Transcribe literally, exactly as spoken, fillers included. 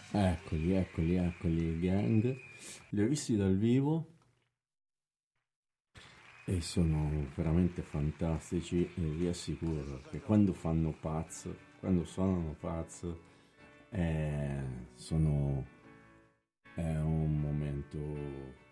Eccoli, eccoli, eccoli, i Gang. Li ho visti dal vivo e sono veramente fantastici e vi assicuro che quando fanno pazzo, quando suonano pazzo, eh, sono, è un momento